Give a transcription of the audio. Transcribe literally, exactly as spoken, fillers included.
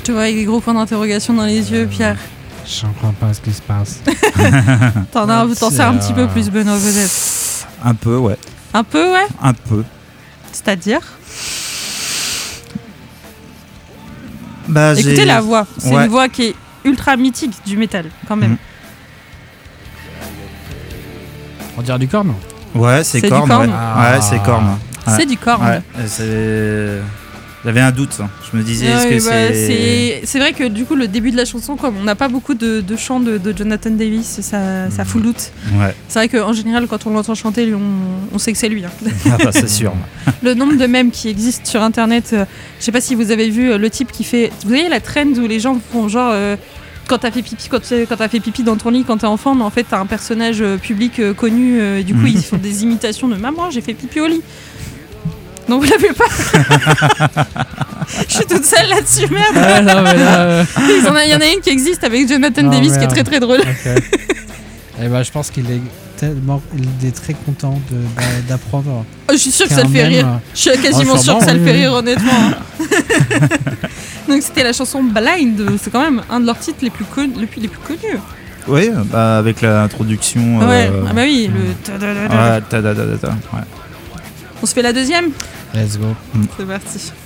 te vois avec des gros points d'interrogation dans les yeux, Pierre. Je ne comprends pas ce qui se passe. T'en, as, t'en sais un petit peu plus, Benoît, peut-être. Un peu, ouais. Un peu, ouais. Un peu. C'est-à-dire bah, Écoutez j'ai... la voix. C'est ouais. une voix qui est ultra mythique du métal, quand même. Mmh. On dirait du Korn. Ouais, c'est, c'est Korn. Du Korn. Ouais, ah. ouais c'est Korn. Ouais. C'est du Korn. Ouais. C'est... J'avais un doute. Je me disais, est-ce ouais, que bah, c'est... c'est... C'est vrai que du coup, le début de la chanson, comme on n'a pas beaucoup de, de chants de, de Jonathan Davis, ça, ça fout le doute. Ouais. C'est vrai qu'en général, quand on l'entend chanter, on, on sait que c'est lui. Hein. Ah bah, c'est sûr. Le nombre de mèmes qui existent sur Internet, euh, je sais pas si vous avez vu euh, le type qui fait... Vous voyez la trend où les gens font genre... Euh, quand t'as fait pipi, quand, quand t'as fait pipi dans ton lit quand t'es enfant, mais en fait t'as un personnage euh, public euh, connu, euh, et du coup mmh. ils font des imitations de maman, j'ai fait pipi au lit. Donc vous l'avez pas. Je suis toute seule là-dessus, merde. Ah, non, mais là, il, y en a, il y en a une qui existe avec Jonathan non, Davis merde. Qui est très très drôle. Okay. Et bah je pense qu'il est tellement, il est très content de, de, d'apprendre. Oh, je suis sûre que ça le fait rire. Euh... Je suis quasiment oh, sûre bon, que ça oui, le fait rire, honnêtement. Hein. Donc c'était la chanson Blind, c'est quand même un de leurs titres les plus, con... les plus, les plus connus. Oui, bah avec l'introduction. Ouais, euh... ah bah oui, le. Ouais, ta-da-da-da-da. Ouais. On se fait la deuxième ? Let's go. C'est parti.